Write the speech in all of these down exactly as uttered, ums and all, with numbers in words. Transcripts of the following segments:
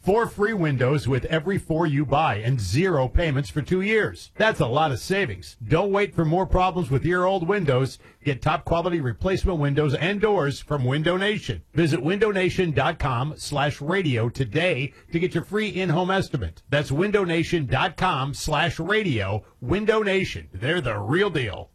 Four free windows with every four you buy and zero payments for two years. That's a lot of savings. Don't wait for more problems with your old windows. Get top quality replacement windows and doors from Window Nation. Visit window nation dot com slash radio today to get your free in-home estimate. That's window nation dot com slash radio. Window Nation. They're the real deal.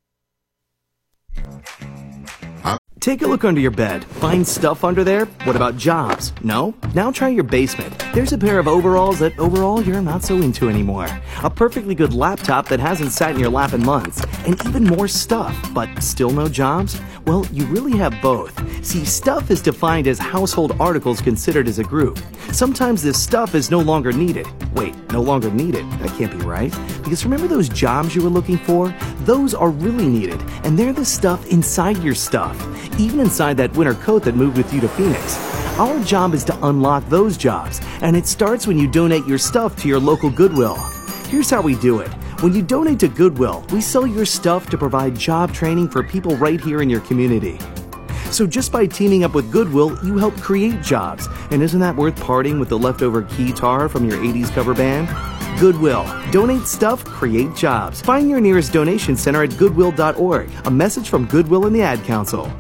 Take a look under your bed. Find stuff under there? What about jobs? No? Now try your basement. There's a pair of overalls that overall you're not so into anymore. A perfectly good laptop that hasn't sat in your lap in months. And even more stuff, but still no jobs? Well, you really have both. See, stuff is defined as household articles considered as a group. Sometimes this stuff is no longer needed. Wait, no longer needed? That can't be right. Because remember those jobs you were looking for? Those are really needed, and they're the stuff inside your stuff. Even inside that winter coat that moved with you to Phoenix. Our job is to unlock those jobs, and it starts when you donate your stuff to your local Goodwill. Here's how we do it. When you donate to Goodwill, we sell your stuff to provide job training for people right here in your community. So just by teaming up with Goodwill, you help create jobs. And isn't that worth parting with the leftover keytar from your eighties cover band? Goodwill. Donate stuff, create jobs. Find your nearest donation center at goodwill dot org. A message from Goodwill and the Ad Council.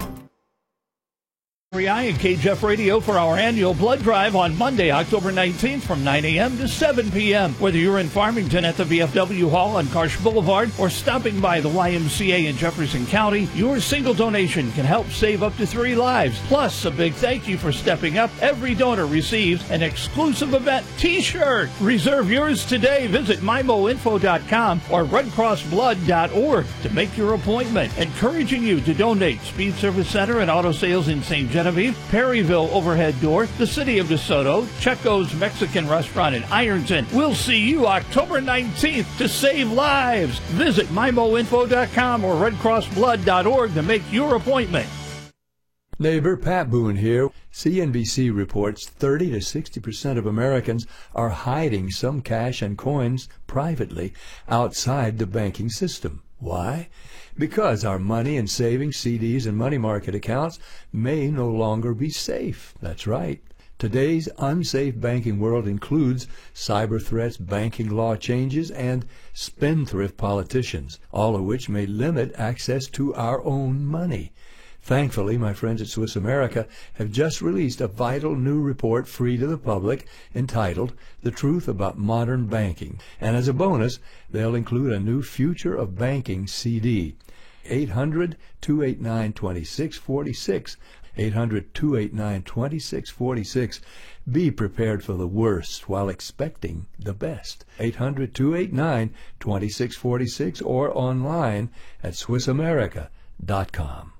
And K J F Radio for our annual blood drive on Monday, October nineteenth from nine a.m. to seven p.m. Whether you're in Farmington at the V F W Hall on Karsh Boulevard or stopping by the Y M C A in Jefferson County, your single donation can help save up to three lives. Plus, a big thank you for stepping up. Every donor receives an exclusive event t-shirt. Reserve yours today. Visit my mo info dot com or red cross blood dot org to make your appointment. Encouraging you to donate. Speed Service Center and Auto Sales in Saint Genevieve, Perryville Overhead Door, the City of DeSoto, Checo's Mexican Restaurant in Ironton. We'll see you October nineteenth to save lives. Visit my mo info dot com or red cross blood dot org to make your appointment. Neighbor Pat Boone here. C N B C reports thirty to sixty percent of Americans are hiding some cash and coins privately outside the banking system. Why? Because our money and savings, C Ds, and money market accounts may no longer be safe. That's right. Today's unsafe banking world includes cyber threats, banking law changes, and spendthrift politicians, all of which may limit access to our own money. Thankfully, my friends at Swiss America have just released a vital new report free to the public entitled The Truth About Modern Banking. And as a bonus, they'll include a new Future of Banking C D. eight hundred, two eight nine, two six four six. eight hundred, two eight nine, two six four six. Be prepared for the worst while expecting the best. eight hundred, two eight nine, two six four six or online at swiss america dot com.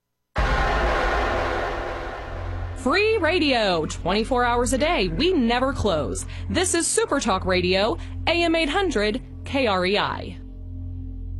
Free radio, twenty-four hours a day. We never close. This is Super Talk Radio, A M eight hundred K R E I.